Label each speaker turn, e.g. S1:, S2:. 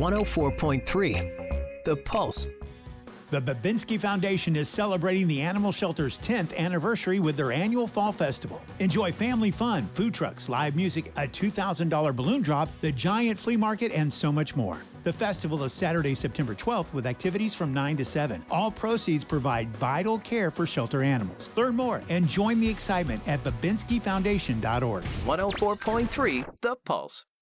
S1: 104.3 The Pulse.
S2: The Babinski Foundation is celebrating the animal shelter's 10th anniversary with their annual Fall Festival. Enjoy family fun, food trucks, live music, a $2,000 balloon drop, the giant flea market, and so much more. The festival is Saturday, September 12th with activities from 9 to 7. All proceeds provide vital care for shelter animals. Learn more and join the excitement at babinskifoundation.org.
S1: 104.3 The Pulse.